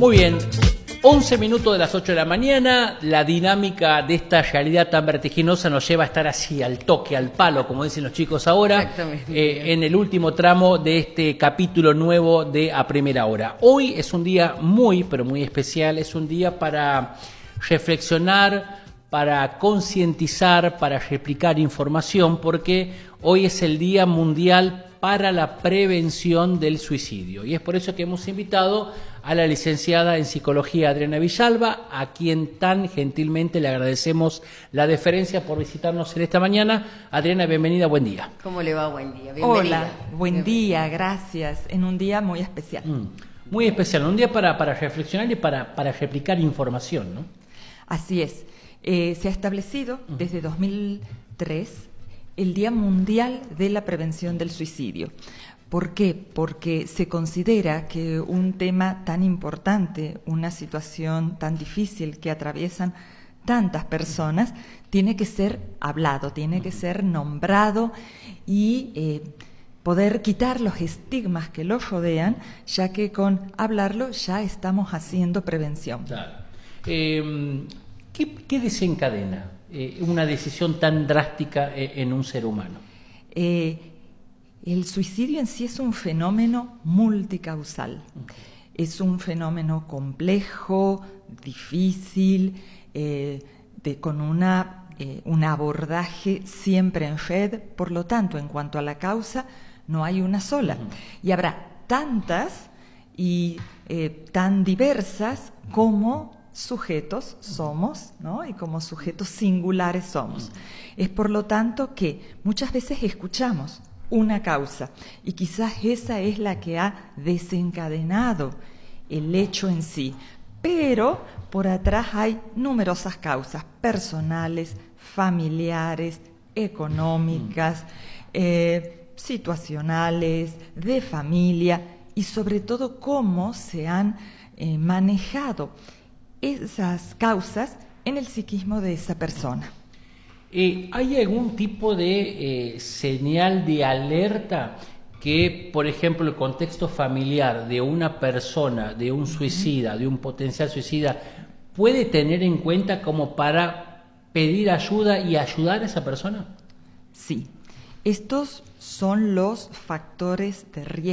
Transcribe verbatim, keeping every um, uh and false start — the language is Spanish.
Muy bien, once minutos de las ocho de la mañana, la dinámica de esta realidad tan vertiginosa nos lleva a estar así, al toque, al palo, como dicen los chicos ahora, eh, en el último tramo de este capítulo nuevo de A Primera Hora. Hoy es un día muy, pero muy especial, es un día para reflexionar, para concientizar, para replicar información, porque hoy es el Día Mundial para la Prevención del Suicidio. Y es por eso que hemos invitado a la licenciada en Psicología Adriana Villalba, a quien tan gentilmente le agradecemos la deferencia por visitarnos en esta mañana. Adriana, bienvenida, buen día. ¿Cómo le va? Buen día. Bienvenida. Hola, buen Bienvenida. día, gracias. En un día muy especial. Mm, muy especial, un día para, para reflexionar y para, para replicar información, ¿no? Así es. Eh, se ha establecido desde dos mil tres el Día Mundial de la Prevención del Suicidio. ¿Por qué? Porque se considera que un tema tan importante, una situación tan difícil que atraviesan tantas personas, tiene que ser hablado, tiene que ser nombrado y eh, poder quitar los estigmas que lo rodean, ya que con hablarlo ya estamos haciendo prevención. Claro. Eh, ¿qué, ¿Qué desencadena eh, una decisión tan drástica eh, en un ser humano? Eh, El suicidio en sí es un fenómeno multicausal. Es un fenómeno complejo, difícil, eh, de, con una, eh, un abordaje siempre en red. Por lo tanto, en cuanto a la causa, no hay una sola. Y habrá tantas y eh, tan diversas como sujetos somos, ¿no? Y como sujetos singulares somos. Es por lo tanto que muchas veces escuchamos una causa y quizás esa es la que ha desencadenado el hecho en sí, pero por atrás hay numerosas causas personales, familiares, económicas, eh, situacionales, de familia y sobre todo cómo se han eh, manejado esas causas en el psiquismo de esa persona. Eh, ¿Hay algún tipo de eh, señal de alerta que, por ejemplo, el contexto familiar de una persona, de un suicida, de un potencial suicida, puede tener en cuenta como para pedir ayuda y ayudar a esa persona? Sí, estos son los factores de riesgo